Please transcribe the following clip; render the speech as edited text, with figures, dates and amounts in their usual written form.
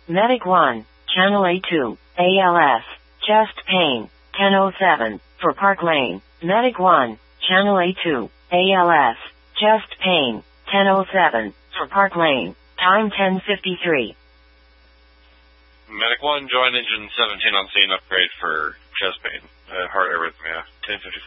Medic 1, Channel A2, ALS, chest pain, 10:07, for Park Lane. Medic 1, Channel A2, ALS, chest pain, 10:07, for Park Lane. Time 10:53. Medic 1, join engine 17 on scene, upgrade for chest pain, heart arrhythmia, 10:54.